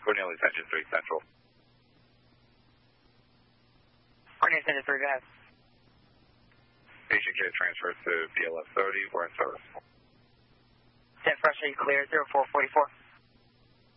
Cornelius Engine 3 Central. Cornelius Engine 3, go ahead. Patient care transfer to BLF 30. We're in service. 10 fresh, are you clear? 0444.